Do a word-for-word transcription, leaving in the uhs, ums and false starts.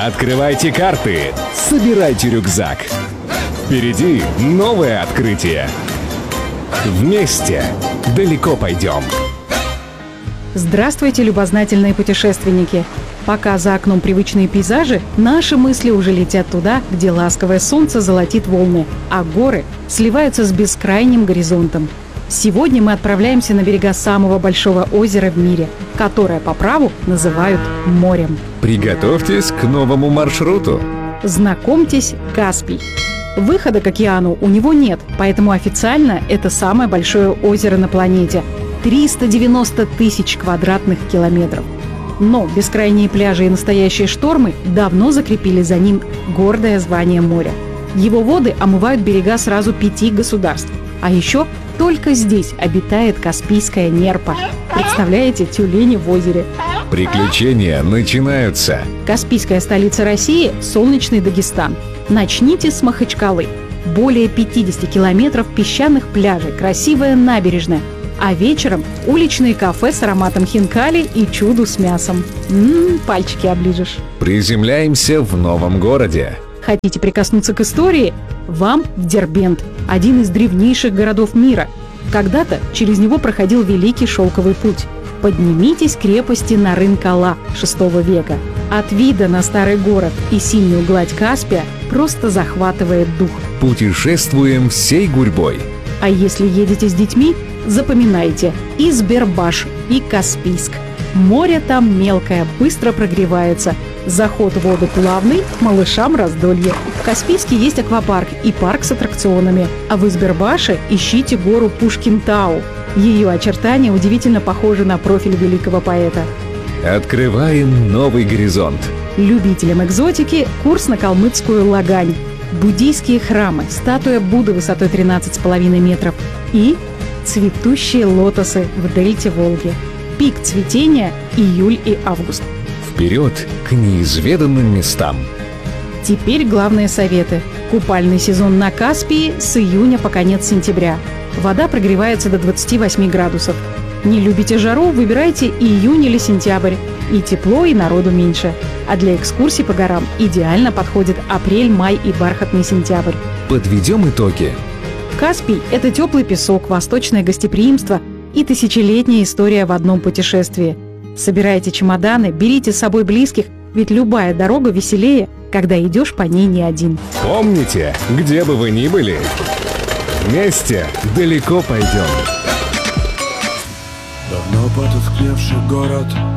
Открывайте карты, собирайте рюкзак. Впереди новое открытие. Вместе далеко пойдем. Здравствуйте, любознательные путешественники! Пока за окном привычные пейзажи, наши мысли уже летят туда, где ласковое солнце золотит волны, а горы сливаются с бескрайним горизонтом. Сегодня мы отправляемся на берега самого большого озера в мире, которое по праву называют морем. Приготовьтесь к новому маршруту. Знакомьтесь, Каспий. Выхода к океану у него нет, поэтому официально это самое большое озеро на планете – триста девяносто тысяч квадратных километров. Но бескрайние пляжи и настоящие штормы давно закрепили за ним гордое звание моря. Его воды омывают берега сразу пяти государств. А еще только здесь обитает Каспийская нерпа. Представляете, тюлени в озере. Приключения начинаются. Каспийская столица России – солнечный Дагестан. Начните с Махачкалы. Более пятьдесят километров песчаных пляжей, красивая набережная. А вечером уличные кафе с ароматом хинкали и чуду с мясом. Ммм, пальчики оближешь. Приземляемся в новом городе. Хотите прикоснуться к истории? Вам в Дербент, один из древнейших городов мира. Когда-то через него проходил Великий Шелковый путь. Поднимитесь к крепости Нарын-Кала шестого века. От вида на старый город и синюю гладь Каспия просто захватывает дух. Путешествуем всей гурьбой. А если едете с детьми, запоминайте и Сбербаш, и Каспийск. Море там мелкое, быстро прогревается. Заход в воду плавный, малышам раздолье. В Каспийске есть аквапарк и парк с аттракционами. А в Избербаше ищите гору Пушкин-Тау. Ее очертания удивительно похожи на профиль великого поэта. Открываем новый горизонт. Любителям экзотики курс на калмыцкую Лагань. Буддийские храмы, статуя Будды высотой тринадцать с половиной метров и цветущие лотосы в дельте Волги. Пик цветения – июль и август. Вперед к неизведанным местам. Теперь главные советы. Купальный сезон на Каспии с июня по конец сентября. Вода прогревается до двадцати восьми градусов. Не любите жару, выбирайте июнь или сентябрь. И тепло, и народу меньше. А для экскурсий по горам идеально подходит апрель, май и бархатный сентябрь. Подведем итоги. Каспий – это теплый песок, восточное гостеприимство и тысячелетняя история в одном путешествии. Собирайте чемоданы, берите с собой близких, ведь любая дорога веселее, когда идешь по ней не один. Помните, где бы вы ни были, вместе далеко пойдем. Давно потускневший город